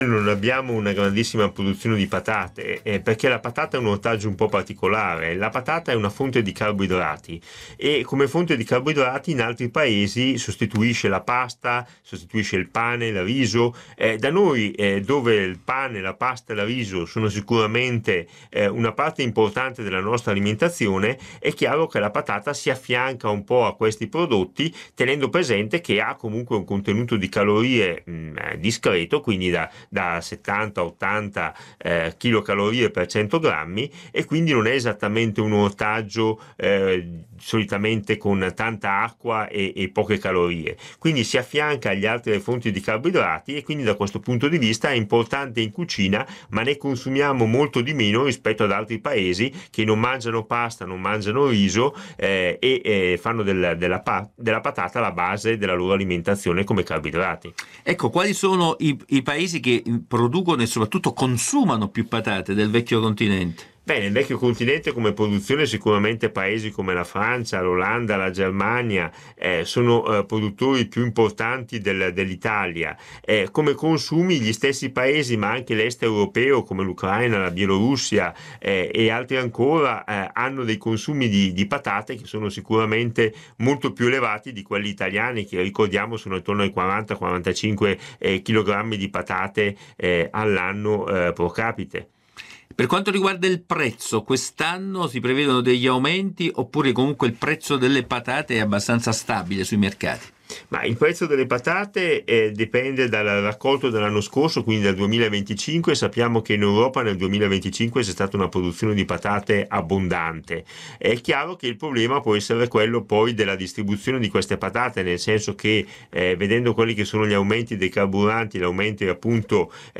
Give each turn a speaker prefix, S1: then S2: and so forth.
S1: Non abbiamo una grandissima produzione di patate, perché la patata è un ortaggio un po' particolare. La patata è una fonte di carboidrati e come fonte di carboidrati in altri paesi sostituisce la pasta, sostituisce il pane, il riso. Da noi, dove il pane, la pasta e il riso sono sicuramente una parte importante della nostra alimentazione, è chiaro che la patata si affianca un po' a questi prodotti, tenendo presente che ha comunque un contenuto di calorie discreto, quindi da 70-80 kcal per 100 grammi, e quindi non è esattamente un ortaggio solitamente con tanta acqua e poche calorie, quindi si affianca agli altre fonti di carboidrati e quindi da questo punto di vista è importante in cucina, ma ne consumiamo molto di meno rispetto ad altri paesi che non mangiano pasta, non mangiano riso fanno della patata la base della loro alimentazione come carboidrati.
S2: Ecco, quali sono i paesi che producono e soprattutto consumano più patate del vecchio continente?
S1: Beh, nel vecchio continente come produzione sicuramente paesi come la Francia, l'Olanda, la Germania sono produttori più importanti dell'Italia. Come consumi gli stessi paesi, ma anche l'est europeo come l'Ucraina, la Bielorussia e altri ancora hanno dei consumi di patate che sono sicuramente molto più elevati di quelli italiani, che ricordiamo sono intorno ai 40-45 kg di patate all'anno pro capite.
S2: Per quanto riguarda il prezzo, quest'anno si prevedono degli aumenti oppure comunque il prezzo delle patate è abbastanza stabile sui mercati?
S1: Ma il prezzo delle patate dipende dal raccolto dell'anno scorso, quindi dal 2025. Sappiamo che in Europa nel 2025 c'è stata una produzione di patate abbondante. È chiaro che il problema può essere quello poi della distribuzione di queste patate, nel senso che vedendo quelli che sono gli aumenti dei carburanti, l'aumento appunto